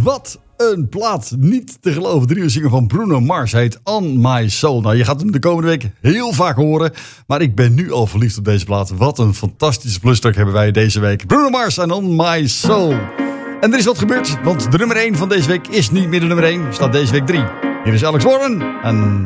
Wat een plaat. Niet te geloven. De nieuwe single van Bruno Mars heet On My Soul. Nou, je gaat hem de komende week heel vaak horen. Maar ik ben nu al verliefd op deze plaat. Wat een fantastische plusstuk hebben wij deze week. Bruno Mars en On My Soul. En er is wat gebeurd. Want de nummer 1 van deze week is niet meer de nummer 1. Staat deze week 3. Hier is Alex Warren en